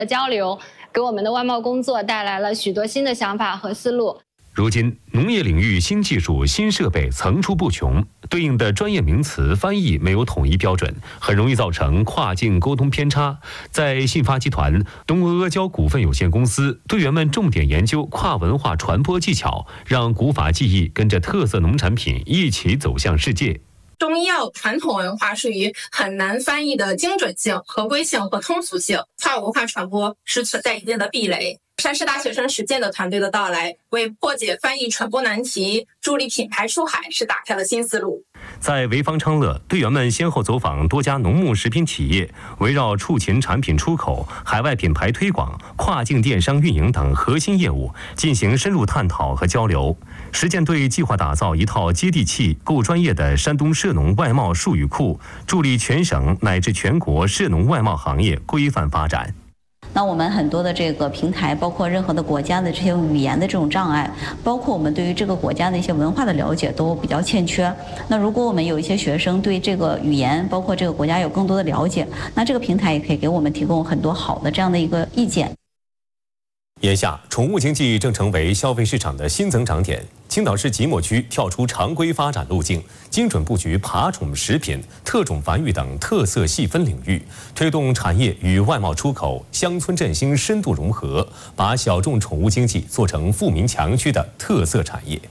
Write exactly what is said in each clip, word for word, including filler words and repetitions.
交流，给我们的外贸工作带来了许多新的想法和思路。 如今，农业领域新技术、新设备层出不穷，对应的专业名词翻译没有统一标准，很容易造成跨境沟通偏差。在信发集团东阿阿胶股份有限公司，队员们重点研究跨文化传播技巧，让古法技艺跟着特色农产品一起走向世界。 中医药传统文化属于很难翻译的精准性、合规性和通俗性，跨文化传播是存在一定的壁垒。山师大学生实践的团队的到来，为破解翻译传播难题、助力品牌出海是打开了新思路。 在潍坊昌乐，队员们先后走访多家农牧食品企业，围绕畜禽产品出口、海外品牌推广、跨境电商运营等核心业务进行深入探讨和交流。实践队计划打造一套接地气、够专业的山东涉农外贸术语库，助力全省乃至全国涉农外贸行业规范发展。 那我们很多的这个平台，包括任何的国家的这些语言的这种障碍，包括我们对于这个国家的一些文化的了解都比较欠缺。那如果我们有一些学生对这个语言，包括这个国家有更多的了解，那这个平台也可以给我们提供很多好的这样的一个意见。 眼下，宠物经济正成为消费市场的新增长点。青岛市即墨区跳出常规发展路径，精准布局爬宠食品、特种繁育等特色细分领域，推动产业与外贸出口、乡村振兴深度融合，把小众宠物经济做成富民强区的特色产业。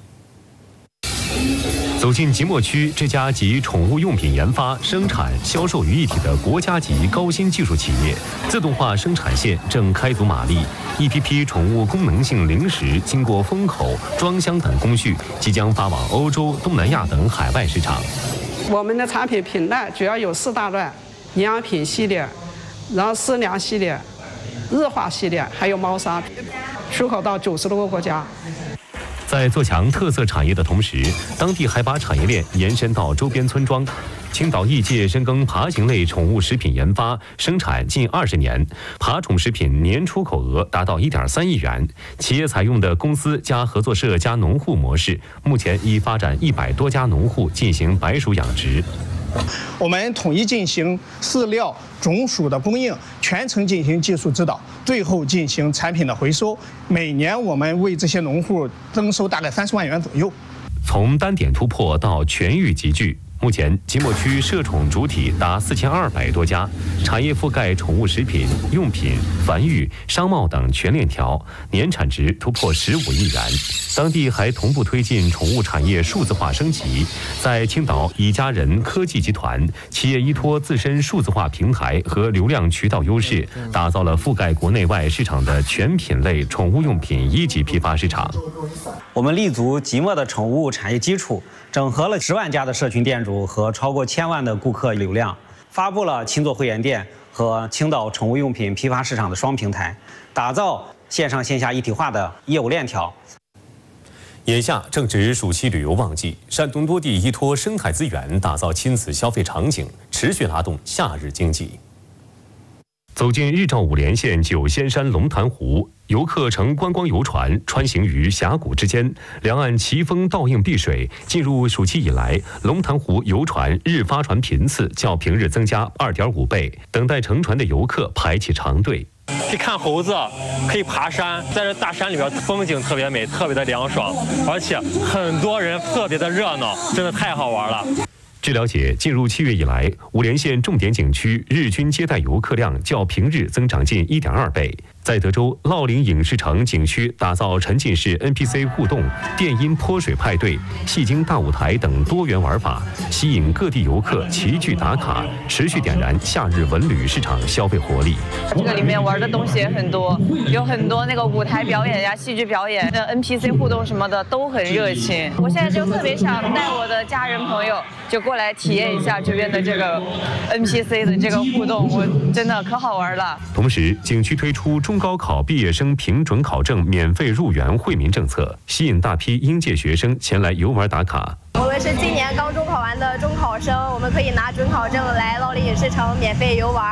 走进即墨区这家集宠物用品研发、生产、销售于一体的国家级高新技术企业，自动化生产线正开足马力，一批批宠物功能性零食经过封口、装箱等工序，即将发往欧洲、东南亚等海外市场。 我们的产品品类主要有四大类：营养品系列，然后饲粮系列、日化系列，还有猫砂，出口到九十多个国家。 在做强特色产业的同时，当地还把产业链延伸到周边村庄。青岛艺界深耕爬行类宠物食品研发生产近二十年，爬宠食品年出口额达到一点三亿元。企业采用的公司加合作社加农户模式，目前已发展一百多家农户进行白鼠养殖。 我们统一进行饲料、种属的供应，全程进行技术指导，最后进行产品的回收。每年我们为这些农户增收大概三十万元左右。 从单点突破到全域集聚。目前，即墨区涉宠主体达四千二百多家，产业覆盖宠物食品、用品、繁育、商贸等全链条，年产值突破十五亿元。当地还同步推进宠物产业数字化升级，在青岛以家人科技集团，企业依托自身数字化平台和流量渠道优势，打造了覆盖国内外市场的全品类宠物用品一级批发市场。 我们立足即墨的宠物产业基础，整合了十万家的社群店主和超过千万的顾客流量，发布了青作会员店和青岛宠物用品批发市场的双平台，打造线上线下一体化的业务链条。 眼下正值暑期旅游旺季，山东多地依托生态资源打造亲子消费场景，持续拉动夏日经济。走进日照五连县九仙山龙潭湖，游客乘观光游船穿行于峡谷之间，两岸奇峰倒映碧水。进入暑期以来，龙潭湖游船日发船频次较平日增加二点五倍，等待乘船的游客排起长队。 可以看猴子，可以爬山，在这大山里边风景特别美，特别的凉爽，而且很多人特别的热闹，真的太好玩了。 据了解，进入七月以来，五连县重点景区日均接待游客量较平日增长近一点二倍。在德州乐陵影视城景区打造沉浸式 N P C 互动、电音泼水派对、戏精大舞台等多元玩法，吸引各地游客齐聚打卡，持续点燃夏日文旅市场消费活力。 这个里面玩的东西也很多，有很多那个舞台表演呀、戏剧表演、N P C 互动什么的都很热情。我现在就特别想带我的家人朋友就过来体验一下这边的这个 N P C 的这个互动，我真的可好玩了。 同时，景区推出中高考毕业生评准考证免费入园惠民政策，吸引大批应届学生前来游玩打卡。 我们是今年刚中考完的中考生，我们可以拿准考证来乐陵影视城免费游玩，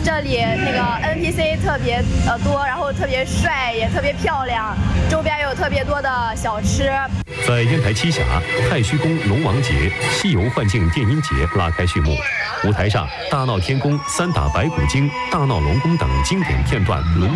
这里那个 N P C 特别呃多，然后特别帅，也特别漂亮，周边有特别多的小吃。 在烟台栖霞，太虚宫龙王节、西游幻境电音节拉开序幕。舞台上，大闹天宫、三打白骨精、大闹龙宫等经典片段轮。